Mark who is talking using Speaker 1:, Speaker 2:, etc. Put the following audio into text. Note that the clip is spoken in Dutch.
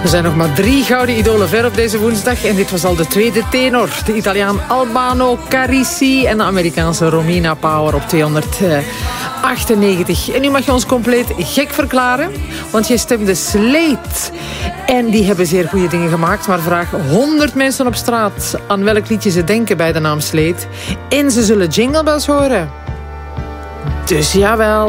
Speaker 1: Er zijn nog maar 3 gouden idolen ver op deze woensdag. En dit was al de tweede tenor. De Italiaan Albano Carisi en de Amerikaanse Romina Power op 298. En nu mag je ons compleet gek verklaren. Want je stemde Slate. En die hebben zeer goede dingen gemaakt. Maar vraag 100 mensen op straat aan welk liedje ze denken bij de naam Slate. En ze zullen Jingle Bells horen. Dus jawel.